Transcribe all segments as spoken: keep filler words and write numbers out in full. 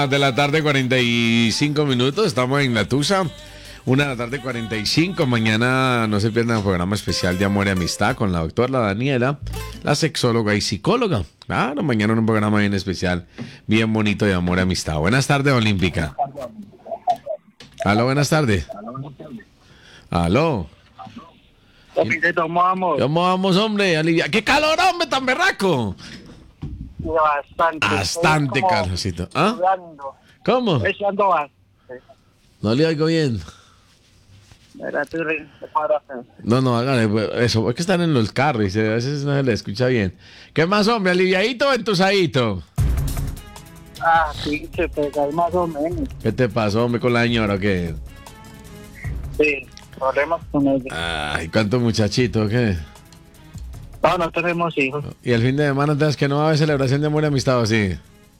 Una de la tarde, cuarenta y cinco minutos. Estamos en La Tusa. Una de la tarde, cuarenta y cinco. Mañana no se pierdan el programa especial de Amor y Amistad con la doctora Daniela, la sexóloga y psicóloga. Claro, mañana un programa bien especial, bien bonito de Amor y Amistad. Buenas tardes, Olímpica. Aló, buenas tardes. Aló. ¿Cómo vamos? ¿Cómo vamos, hombre? Alivia. ¡Qué calor, hombre, tan berraco! Bastante. Bastante calorcito. ¿Ah? Sudando. ¿Cómo? Echando bastante. No le oigo bien. Espérate, re- te paro acá. No, no, hágale, pues, eso, es que están en los carros y se- a veces no se le escucha bien. ¿Qué más, hombre? ¿Aliviadito o entusadito? Ah, sí, se pega más o menos. ¿Qué te pasó, hombre, con la señora o qué? Sí, problemas con ella. Ay, ¿cuántos muchachitos, qué? No, no tenemos hijos. ¿Y el fin de semana entonces que no va a haber celebración de amor y amistad o sí?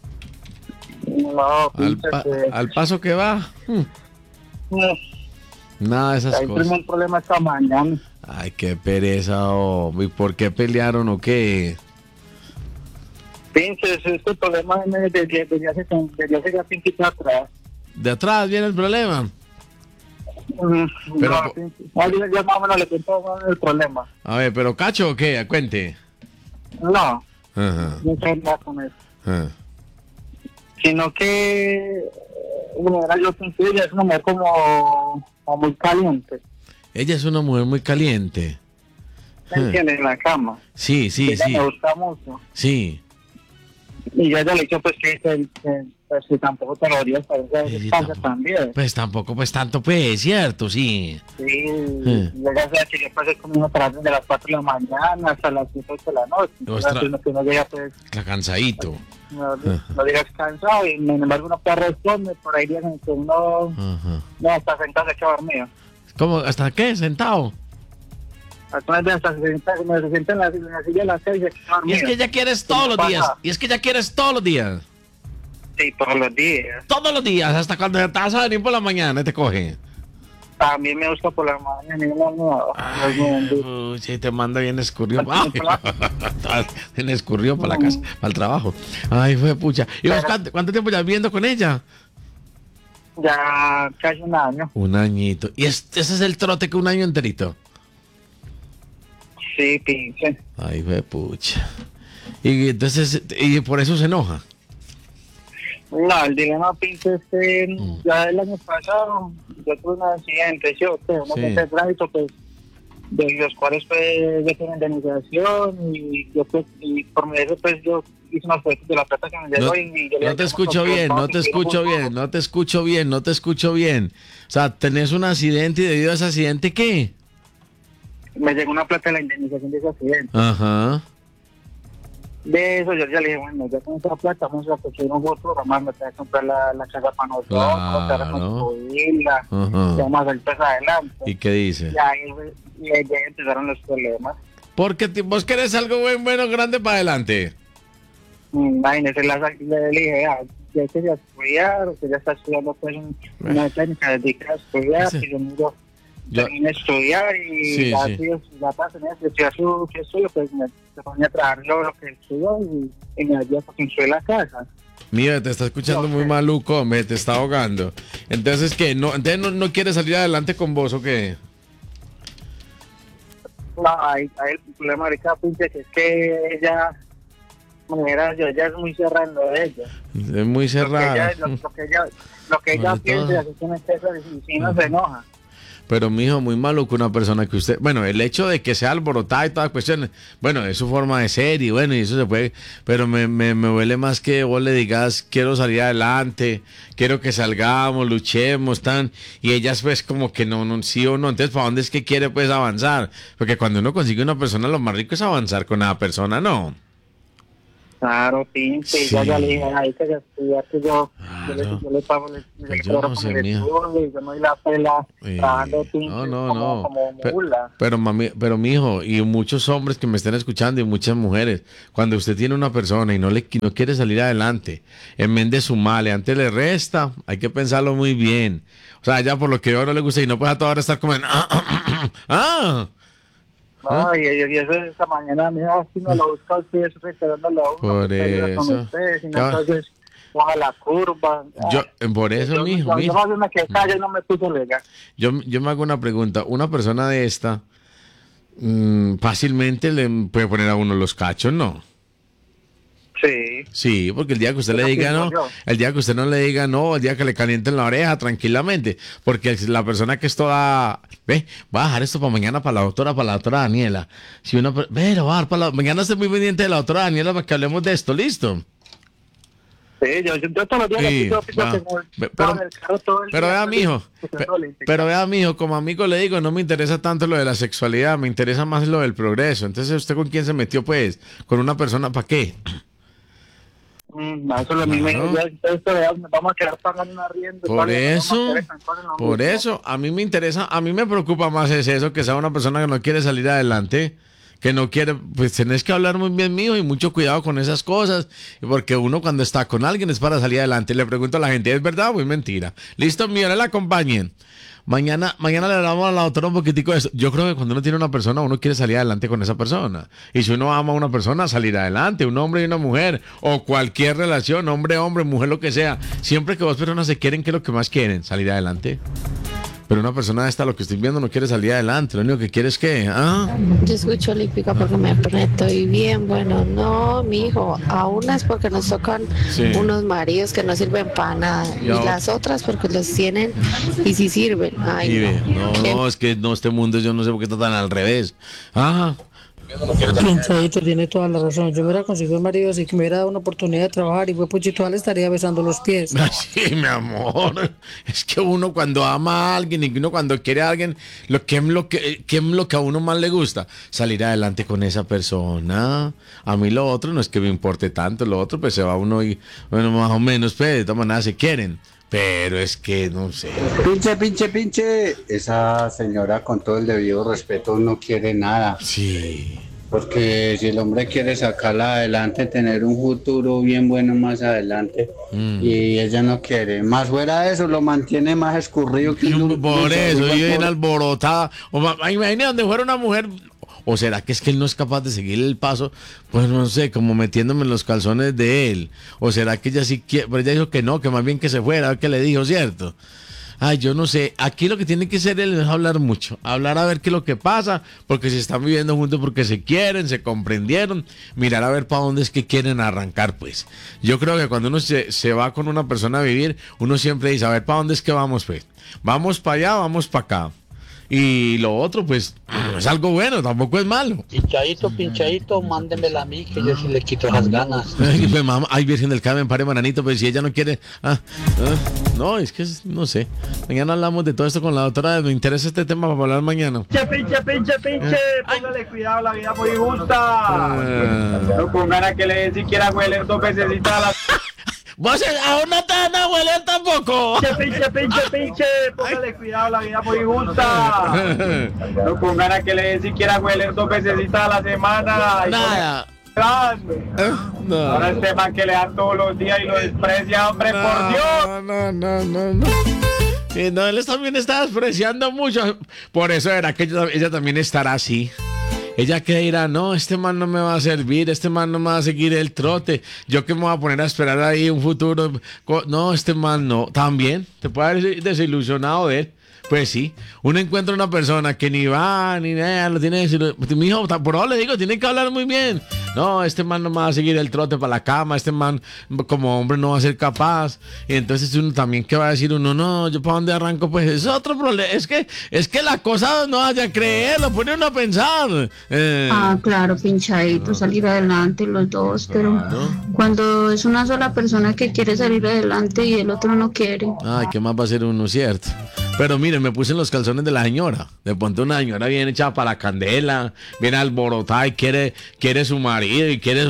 No, Al, pinche pa- que... al paso que va, hmm, No, nada de esas ahí cosas. tuvimos un problema esta mañana. Ay, qué pereza, hombre. ¿Y por qué pelearon o qué? Pinche, este problema viene desde, desde hace, desde hace ya tiempito atrás. ¿De atrás viene el problema? Mm, Pero no, po- pinche. No, yo ya más o menos le cuento más o menos el problema. A ver, ¿pero cacho o qué? Cuente. No, Ajá, no sé nada con eso. ajá. Sino que eh, bueno, era yo pensé, ella es una mujer como, como muy caliente, Ella es una mujer muy caliente. ¿me entiendes? En la cama. Sí, sí, Ella sí. me gusta mucho. Sí. Y yo ya le he dicho pues que, que, que, pues, que tampoco te lo haría para esa Sí, distancia tampoco. también. Pues tampoco, pues tanto, pues, cierto, sí. Sí, y ella sabe que yo pasé conmigo para desde las cuatro de la mañana hasta las siete de la noche. Entonces, Ostras. uno que no llega pues, Está cansadito. no, no digas cansado y sin embargo uno puede responder por ahí días en que uno Ajá. no está sentado se queda dormido. ¿Cómo? ¿Hasta qué? ¿Sentado? Algunas veces hasta se sienta, como se sienta en la, en la silla de la silla y se queda Y dormido. es que ya quieres todos los pasa? días. Y es que ya quieres todos los días. Sí, todos los días. Todos los días, hasta cuando te vas a venir por la mañana te coge. También me gusta por la mañana y no, no, Ay, no, uy, sí, te manda bien escurrido. Ay, Ay, bien escurrido para la casa, para el trabajo. Ay, fue pucha. ¿Y vos cuánto, cuánto tiempo ya viviendo con ella? ya casi un año. Un añito. ¿Y es- ese es el trote que un año enterito? Sí, pinche. Ay, fue pucha. Y entonces, y por eso se enoja. No, el dilema pinche es que Mm. ya el año pasado yo tuve un accidente, ¿sí? O sea, un Sí. accidente de tránsito, pues, de los cuales pues yo tengo indemnización y yo pues, y por medio de eso pues yo hice unas fotos de la plata que me llegó No, y yo le no te dije, escucho "Por bien, favor, no te si quiero escucho un bien, poco". no te escucho bien, no te escucho bien. O sea, tenés un accidente y debido a ese accidente, ¿qué? Me llegó una plata de la indemnización de ese accidente. Ajá. De eso yo ya le dije, bueno, ya con esa plata vamos a construir un buen programa, me tengo que comprar la, la casa para nosotros, para Claro. construirla, Ajá. y vamos a hacer pues adelante. ¿Y qué dice? Y ahí y ahí ya empezaron los problemas. Porque ti- vos querés algo buen, bueno, grande para adelante. Imagínese, la, le dije, ah, ya quería estudiar, o que ya está estudiando pues un- una técnica dedica a estudiar, Sí. que yo mismo Yo- terminé de estudiar y Sí, ya, sí. sí, ya para tener que estudiar su, su estudio, pues me, me ponía a trabajar lo, lo que estudió y, y me ayudó para construir la casa. Mira, te está escuchando muy maluco, me te está ahogando. Entonces, ¿qué? ¿No, entonces no, no quieres salir adelante con vos o qué? No, ahí, ahí el problema ahorita, pinche, que es que ella, manera, yo ella es muy cerrada en lo de ella. Es muy Lo que cerrada. ella, lo, lo que ella, lo que ella Sobre piensa, todo. así tiene que ser, y si no se enoja. Pero, mijo, muy maluco una persona que usted... Bueno, el hecho de que sea alborotada y todas cuestiones, bueno, es su forma de ser y bueno, y eso se puede... Pero me, me, me huele más que vos le digas, quiero salir adelante, quiero que salgamos, luchemos, tan... Y ellas pues como que no, no, sí o no. Entonces, ¿para dónde es que quiere pues avanzar? Porque cuando uno consigue una persona, lo más rico es avanzar con esa persona, ¿no? Claro, pinche, Sí. ya, ya le dije, hay que estudiar, que yo, yo, le, Claro. yo le pago, le, le Pues yo cobro no con sé, el mija. estudio, y yo no doy la pela Eh, trabajando, pinche, no, no, como, no. como Pe- mula. Pero, mami, pero mijo, y muchos hombres que me estén escuchando y muchas mujeres, cuando usted tiene una persona y no le no quiere salir adelante, en vez de sumarle, antes le resta, hay que pensarlo muy bien. O sea, ya por lo que yo no le gusta y no puede a toda hora estar como en, ah, ah, ah. No, y, y eso esta mañana, mira, si me lo busca usted, eso reiterándolo a uno, Por que está ayuda con eso. ustedes, y Ya- entonces, coja la curva. Yo, por eso, yo, mijo, yo, mijo. yo más bien me quedé callado y no me puse legal. Yo, yo me hago una pregunta. Una persona de esta mm, fácilmente le puede poner a uno los cachos, ¿no? Sí. Sí, porque el día que usted Eso le diga pienso no, yo. el día que usted no le diga no, el día que le calienten la oreja, tranquilamente, porque la persona que es toda, ve, voy a dejar esto para mañana para la doctora, para la doctora Daniela. Si una, per- ve, lo voy a dejar para la, mañana estoy muy pendiente de la doctora Daniela para que hablemos de esto, ¿listo? Sí, yo, yo, yo todos los días Sí, le pido pido va. que me- Ve- estaba pero- en el carro todo el Pero día, vea, mijo, escuchando pe- olímpica. pero vea, mijo, como amigo le digo, no me interesa tanto lo de la sexualidad, me interesa más lo del progreso. Entonces, ¿usted con quién se metió, pues? ¿Con una persona para qué? Mm, no, eso es lo mismo. Claro. Ya, entonces todavía nos vamos a quedar pagando un arriendo. Por todavía nos eso, vamos a quedar estancados en lo por mismo. eso, a mí me interesa, a mí me preocupa más es eso, que sea una persona que no quiere salir adelante, que no quiere, pues tenés que hablar muy bien, mijo, y mucho cuidado con esas cosas, porque uno cuando está con alguien es para salir adelante. Le pregunto a la gente, ¿es verdad o es mentira? Listo, mi hora la acompañen. Mañana, mañana le hablamos a la doctora un poquitico de eso. Yo creo que cuando uno tiene una persona, uno quiere salir adelante con esa persona. Y si uno ama a una persona, salir adelante, un hombre y una mujer, o cualquier relación, hombre, hombre, mujer, lo que sea. Siempre que dos personas se quieren, ¿qué es lo que más quieren? Salir adelante. Pero una persona esta, lo que estoy viendo, no quiere salir adelante. Lo único que quiere es que, ¿ah? Yo escucho olímpica porque me estoy bien. Bueno, no, mijo. A unas porque nos tocan Sí. unos maridos que no sirven para nada. Y Y, a ot- las otras porque los tienen y sí sirven. Ay, Y ve, no, Qué- no, es que no, este mundo yo no sé por qué está tan al revés. Ajá. Pinchadito, tiene toda la razón. Yo me hubiera conseguido un marido así que me hubiera dado una oportunidad de trabajar y fue puchito, le estaría besando los pies. Ay, sí, mi amor. Es que uno cuando ama a alguien y uno cuando quiere a alguien, lo que es lo que, qué es lo que a uno más le gusta, salir adelante con esa persona. A mí lo otro no es que me importe tanto, lo otro pues se va uno y, bueno, más o menos, pues de todas maneras se quieren. Pero es que no sé. Pinche, pinche, pinche. Esa señora, con todo el debido respeto, no quiere nada. Sí. Porque si el hombre quiere sacarla adelante, tener un futuro bien bueno más adelante, Mm. y ella no quiere. Más fuera de eso, lo mantiene más escurrido que un Por dulce, eso, igual y bien por- alborotada. O ma- imagínate donde fuera una mujer. ¿O será que es que él no es capaz de seguir el paso? Pues no sé, como metiéndome en los calzones de él. ¿O será que ella sí quiere? Pero ella dijo que no, que más bien que se fuera, a ver qué le dijo, ¿cierto? Ay, yo no sé. Aquí lo que tiene que ser él es hablar mucho. Hablar a ver qué es lo que pasa. Porque si están viviendo juntos porque se quieren, se comprendieron. Mirar a ver para dónde es que quieren arrancar, pues. Yo creo que cuando uno se, se va con una persona a vivir, uno siempre dice, a ver para dónde es que vamos, pues. Vamos para allá, vamos para acá. Y lo otro, pues, es algo bueno, tampoco es malo. Pinchadito, pinchadito, mándenmela a mí que yo sí le quito las ganas. Ay, pues, mamá, ay, Virgen del Carmen, pare bananito, pues si ella no quiere. Ah, ah, no, es que es- no sé. Mañana hablamos de todo esto con la doctora. Me interesa este tema para hablar mañana. Pinche, pinche, pinche, pinche. Póngale cuidado, la vida muy justa. Ah. No pongan a que le den siquiera hueler dos veces a la. ¿Vos aún no te van a hueler tampoco? Pinche, pinche, pinche, pinche. Póngale cuidado, la vida muy justa. No pongan a que le den siquiera hueler dos veces a la semana. Y Nada. con- No. Ahora este man que le dan todos los días y lo desprecia, hombre, por Dios. No, no, no, no, no. Y no, él también está despreciando mucho. Por eso era que ella, ella también estará así. Ella que dirá, no, este man no me va a servir, este man no me va a seguir el trote. Yo que me voy a poner a esperar ahí un futuro. Co- No, este man no. También te puede haber desilusionado de él. Pues sí, uno encuentra una persona que ni va ni nada, lo tiene desilusionado. Mi hijo, por ahora le digo, tiene que hablar muy bien. No, este man no me va a seguir el trote para la cama, este man como hombre no va a ser capaz. Y entonces uno también, ¿qué va a decir uno? No, yo para dónde arranco, pues es otro problema. Es que, es que la cosa no haya creer, lo pone uno a pensar. Eh, Ah, claro, pinchadito, salir adelante los dos, pero ¿no? cuando es una sola persona que quiere salir adelante y el otro no quiere. Ay, ¿qué más va a ser uno, cierto? Pero miren, me puse en los calzones de la señora. De pronto una señora viene echada para la candela, viene alborotada y quiere, quiere su marido y quiere...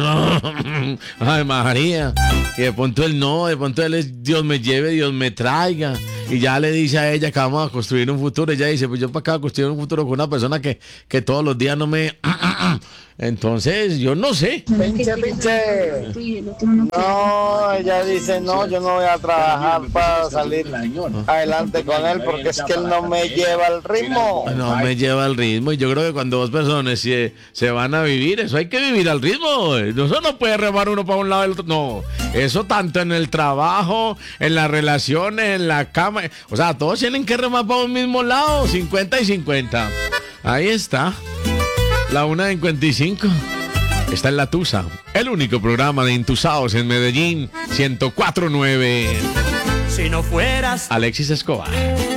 Ay, María. Y de pronto él no, de pronto él es Dios me lleve, Dios me traiga. Y ya le dice a ella que vamos a construir un futuro. Ella dice, pues yo para acá construir un futuro con una persona que, que todos los días no me... Entonces, yo no sé. Pinche, pinche. No, ella dice, no, yo no voy a trabajar para salir adelante con él porque es que él no me lleva el ritmo. No me lleva al ritmo. Y yo creo que cuando dos personas se, se van a vivir, eso hay que vivir al ritmo. Eso no puede remar uno para un lado y el otro. No, eso tanto en el trabajo, en las relaciones, en la cama. O sea, todos tienen que remar para un mismo lado, cincuenta y cincuenta. Ahí está. La una cincuenta y cinco. Está en La Tusa, el único programa de entusados en Medellín, ciento cuatro punto nueve. Si no fueras Alexis Escobar.